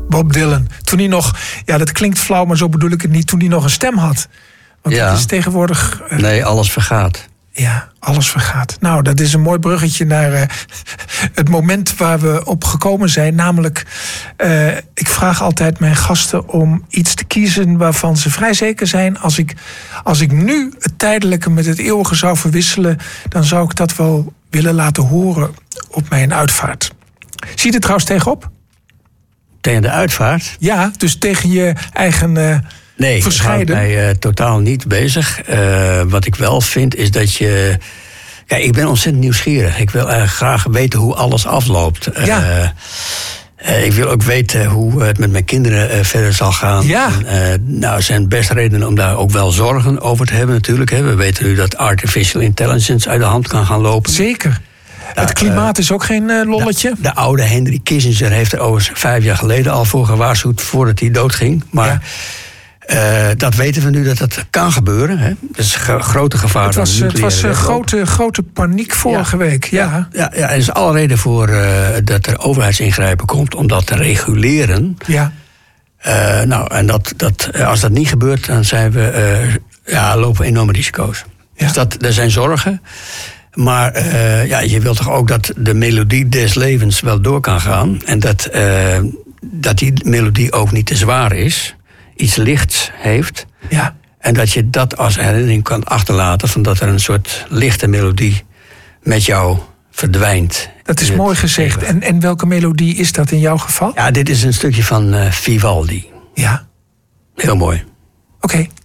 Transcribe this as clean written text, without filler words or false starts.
Bob Dylan. Toen hij nog, ja, dat klinkt flauw, maar zo bedoel ik het niet. Toen hij nog een stem had. Want dat is tegenwoordig... Nee, alles vergaat. Ja, alles vergaat. Nou, dat is een mooi bruggetje naar het moment waar we op gekomen zijn. Namelijk, ik vraag altijd mijn gasten om iets te kiezen waarvan ze vrij zeker zijn. Als ik nu het tijdelijke met het eeuwige zou verwisselen, dan zou ik dat wel willen laten horen op mijn uitvaart. Zie je er trouwens tegenop? Tegen de uitvaart? Ja, dus tegen je eigen... Nee, verscheiden. ik hou mij totaal niet bezig. Wat ik wel vind is dat je... Kijk, ik ben ontzettend nieuwsgierig. Ik wil eigenlijk graag weten hoe alles afloopt. Ja. Ik wil ook weten hoe het met mijn kinderen verder zal gaan. Ja. Er zijn best redenen om daar ook wel zorgen over te hebben natuurlijk. We weten nu dat artificial intelligence uit de hand kan gaan lopen. Zeker. Het klimaat is ook geen lolletje. De oude Henry Kissinger heeft er overigens 5 jaar geleden al voor gewaarschuwd voordat hij doodging. Maar... Ja. Dat weten we nu dat dat kan gebeuren. Hè? Dat is een grote gevaar. Het was grote paniek vorige week. Ja. Ja, er is alle reden voor dat er overheidsingrijpen komt om dat te reguleren. Ja. En als dat niet gebeurt, dan lopen we enorme risico's. Ja. Dus er zijn zorgen. Maar je wilt toch ook dat de melodie des levens wel door kan gaan. En dat die melodie ook niet te zwaar is. Iets lichts heeft. Ja. En dat je dat als herinnering kan achterlaten, van dat er een soort lichte melodie met jou verdwijnt. Dat is mooi gezegd. En welke melodie is dat in jouw geval? Ja, dit is een stukje van Vivaldi. Ja. Heel mooi. Oké.